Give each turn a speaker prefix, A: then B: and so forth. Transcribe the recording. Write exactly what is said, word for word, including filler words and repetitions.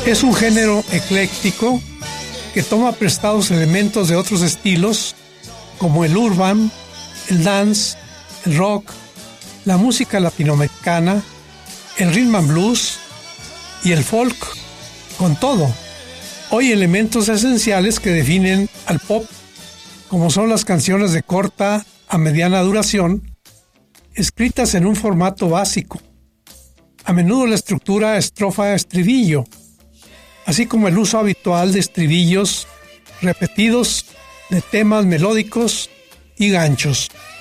A: Es un género ecléctico que toma prestados elementos de otros estilos como el urban, el dance, el rock, la música latinoamericana, el rhythm and blues y el folk, con todo. Hoy elementos esenciales que definen al pop, como son las canciones de corta a mediana duración, escritas en un formato básico. A menudo la estructura estrofa-estribillo, así como el uso habitual de estribillos repetidos de temas melódicos y ganchos.